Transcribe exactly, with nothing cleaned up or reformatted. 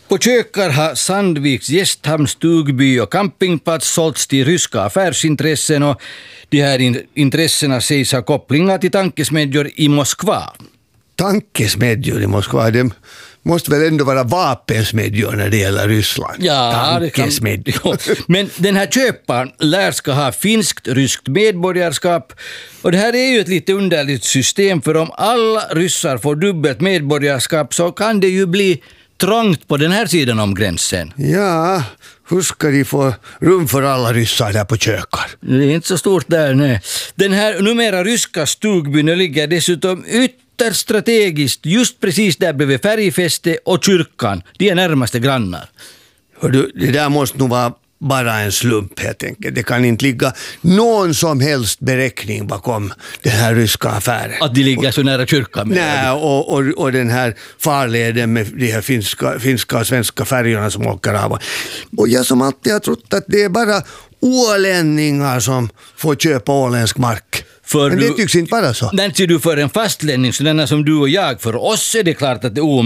På Kökar har Sandviks gästhamn, stugby och campingplats sålts till ryska affärsintressen och de här in- intressena sägs ha kopplingar till tankesmedjor i Moskva. Tankesmedjor i Moskva, det måste väl ändå vara vapensmedjor när det gäller Ryssland. Ja, det kan, Tankesmedjor. ja. Men den här köparen lär ska ha finskt ryskt medborgarskap och det här är ju ett lite underligt system, för om alla ryssar får dubbelt medborgarskap så kan det ju bli trångt på den här sidan om gränsen. Ja, hur ska de få rum för alla ryssar där på Kökar? Det är inte så stort där, nej. Den här numera ryska stugbyn ligger dessutom ytterst strategiskt just precis där bredvid färgfäste och kyrkan. De är närmaste grannar. Hör du, det där måste nog vara bara en slump helt enkelt. Det kan inte ligga någon som helst beräkning bakom den här ryska affären. Att de ligger så nära kyrkan. Nej, och, och, och den här farleden med de här finska, finska och svenska färgerna som åker av. Och jag som alltid har trott att det är bara ålänningar som får köpa åländsk mark. För Men det du, tycks inte vara så. när ser du för en fastlänning, så denna som du och jag, för oss är det klart att det är omöjligt.